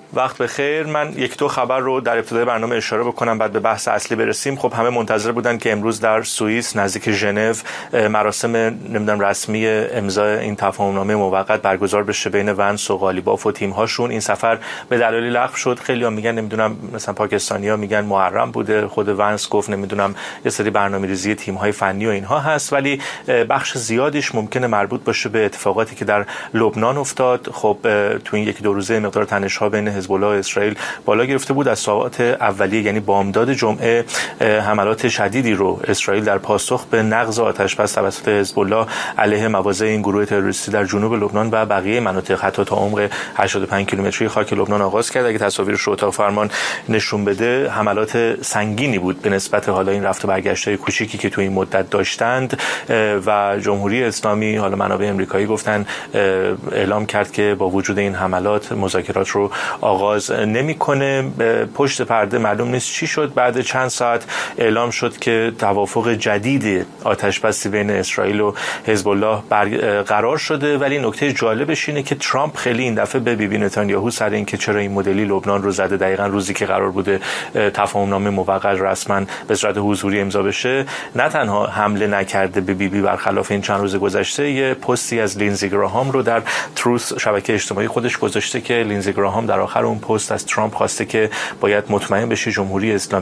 وقت بخیر. من یک دو خبر رو در ابتدای برنامه اشاره بکنم بعد به بحث اصلی برسیم. خب همه منتظر بودن که امروز در سوئیس نزدیک ژنو مراسم رسمی امضای این تفاهمنامه موقت برگزار بشه بین ونس و قالیباف و تیم هاشون. این سفر به دلایلی لغو شد. خیلی‌ها میگن مثلا پاکستانی‌ها میگن محرم بوده، خود ونس گفت یه سری برنامه‌ریزی تیم‌های فنی و اینها هست، ولی بخش زیادیش ممکنه مربوط باشه به اتفاقاتی که در لبنان افتاد. خب تو این یک دو روزه مقدار تنش‌ها بین حزب الله و اسرائیل بالا گرفته بود. از ساعات اولیه یعنی بامداد جمعه حملات شدیدی رو اسرائیل در پاسخ به نقض آتش‌بس توسط حزب الله علیه مواضع این گروه تروریستی در جنوب لبنان و بقیه مناطق حتی تا عمق 85 کیلومتری خاک لبنان آغاز کرد. اگه تصاویرش رو اتاق فرمان نشون بده، حملات سنگینی بود به نسبت حالا این رفت و برگشت‌های کوچیکی که تو این مدت داشتند و جمهوری اسلامی، حالا منابع آمریکایی گفتن، اعلام کرد که با وجود این حملات مذاکرات رو آغاز نمی‌کنه. پشت پرده معلوم نیست چی شد. بعد چند ساعت اعلام شد که توافق جدید آتش‌بسی بین اسرائیل و حزب الله قرار شده، ولی نکته جالبش اینه که ترامپ خیلی این دفعه به بیبی نتانیاهو سر این که چرا این مدلی لبنان رو زده دقیقاً روزی که قرار بوده تفاهمنامه موقت رسما به صورت حضوری امضا بشه، نه تنها حمله نکرده به بیبی، برخلاف این چند روز گذشته یه پستی از لینزی گراهام رو در تروث شبکه اجتماعی خودش گذاشته که لینزی گراهام در آخر اون پست از ترامپ خواسته که باید مطمئن بشه جمهوری اسلامی